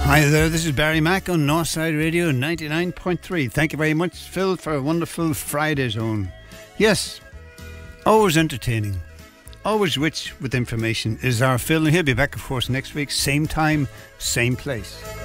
Hi there, this is Barry Mack on Northside Radio 99.3. Thank you very much, Phil, for a wonderful Friday zone. Yes, always entertaining, always rich with information is our Phil, and he'll be back, of course, next week, same time, same place.